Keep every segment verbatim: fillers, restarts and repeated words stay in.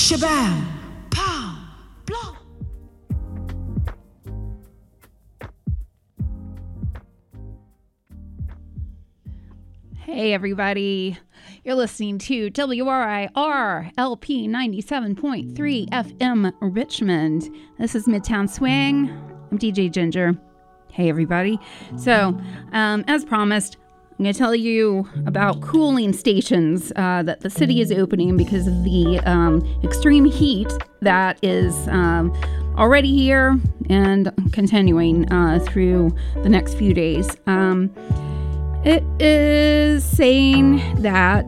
Shabam! Pow! Blow! Hey everybody, you're listening to W R I R L P ninety-seven point three F M Richmond. This is Midtown Swing. I'm D J Ginger. Hey everybody. So, um, as promised, I'm going to tell you about cooling stations uh, that the city is opening because of the um, extreme heat that is um, already here and continuing uh, through the next few days. Um, it is saying that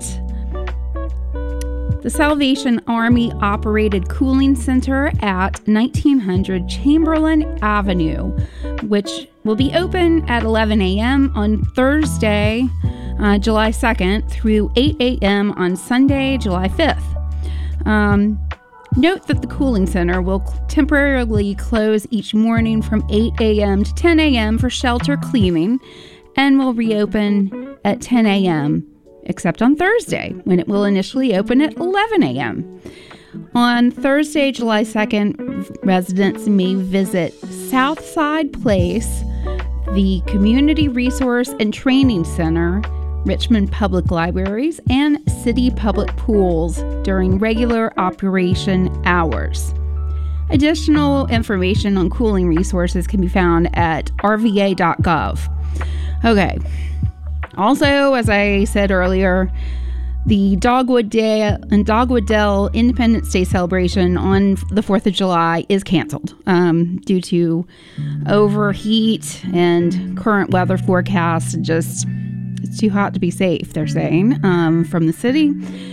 the Salvation Army operated cooling center at nineteen hundred Chamberlain Avenue, which will be open at eleven a.m. on Thursday, uh, July second, through eight a.m. on Sunday, July fifth. Um, note that the cooling center will temporarily close each morning from eight a.m. to ten a.m. for shelter cleaning and will reopen at ten a.m. except on Thursday, when it will initially open at eleven a.m. On Thursday, July second, residents may visit Southside Place, the Community Resource and Training Center, Richmond Public Libraries, and city public pools during regular operation hours. Additional information on cooling resources can be found at r v a dot gov. Okay. Also, as I said earlier, the Dogwood Day and Dogwood Dell Independence Day celebration on the fourth of July is canceled um, due to overheat and current weather forecasts. Just, it's too hot to be safe, they're saying, um, from the city.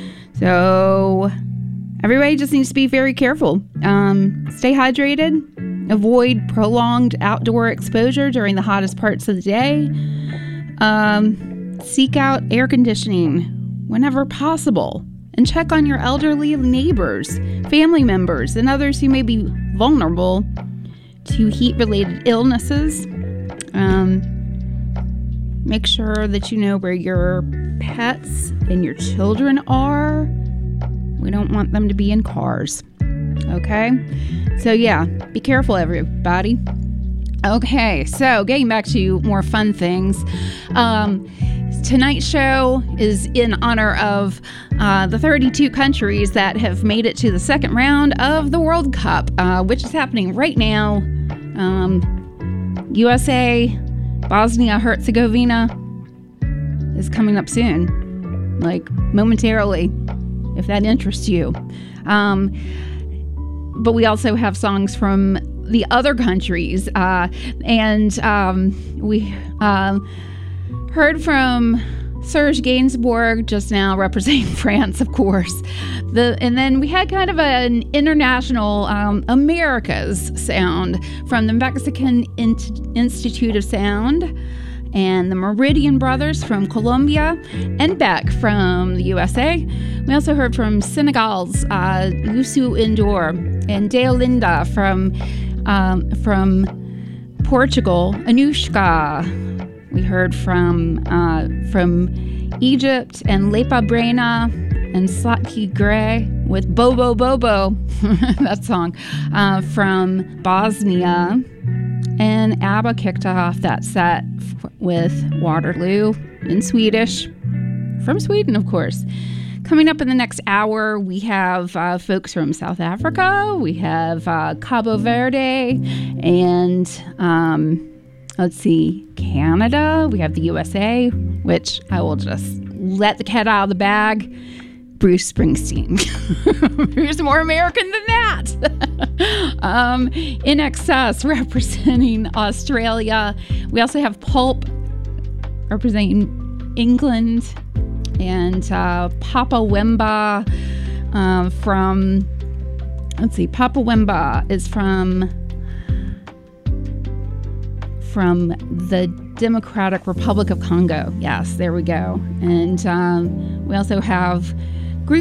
So everybody just needs to be very careful. Um, stay hydrated. Avoid prolonged outdoor exposure during the hottest parts of the day. Um, seek out air conditioning whenever possible, and check on your elderly neighbors, family members, and others who may be vulnerable to heat-related illnesses. Um, make sure that you know where your pets and your children are. We don't want them to be in cars. Okay? So yeah, be careful, everybody. Okay, so getting back to more fun things. Um, tonight's show is in honor of uh, the thirty-two countries that have made it to the second round of the World Cup, uh, which is happening right now. Um, U S A, Bosnia-Herzegovina is coming up soon, like momentarily, if that interests you. Um, but we also have songs from the other countries, uh, and um, we uh, heard from Serge Gainsbourg just now, representing France, of course. The and then we had kind of an international um, America's sound from the Mexican In- Institute of Sound, and the Meridian Brothers from Colombia, and Beck from the U S A. We also heard from Senegal's uh, Youssou N'Dour, and Deolinda from um, from Portugal, Anushka. We heard from uh, from Egypt, and Lepa Brena, and Slatki Gray with Bobo Bobo, that song, uh, from Bosnia. And ABBA kicked off that set f- with Waterloo in Swedish, from Sweden, of course. Coming up in the next hour, we have uh, folks from South Africa, we have uh, Cabo Verde, and um, let's see, Canada. We have the U S A, which I will just let the cat out of the bag. Bruce Springsteen. Who's more American than that? um, In Excess, representing Australia. We also have Pulp, representing England. And uh, Papa Wemba uh, from, let's see, Papa Wemba is from, from the Democratic Republic of Congo. Yes, there we go. And um, we also have